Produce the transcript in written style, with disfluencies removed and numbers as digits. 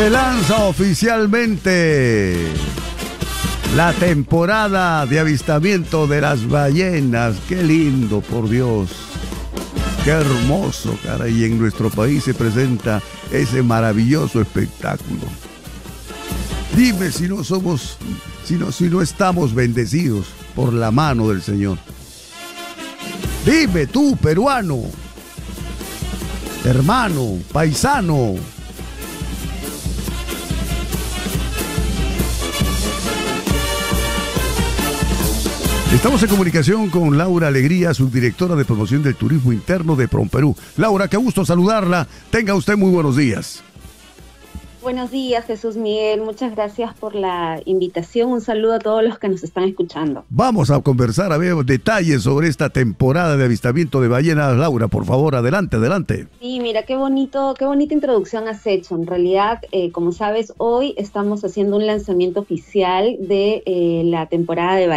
Se lanza oficialmente la temporada de avistamiento de las ballenas. Qué lindo, por Dios. Qué hermoso, cara. Y en nuestro país se presenta ese maravilloso espectáculo. Dime si no somos, si no estamos bendecidos por la mano del Señor. Dime tú, peruano, hermano, paisano. Estamos en comunicación con Laura Alegría, subdirectora de promoción del turismo interno de PROMPERÚ. Laura, qué gusto saludarla. Tenga usted muy buenos días. Buenos días, Jesús Miguel. Muchas gracias por la invitación. Un saludo a todos los que nos están escuchando. Vamos a conversar, a ver detalles sobre esta temporada de avistamiento de ballenas. Laura, por favor, adelante, adelante. Sí, mira, qué bonita introducción has hecho. En realidad, como sabes, hoy estamos haciendo un lanzamiento oficial de la temporada de ballenas.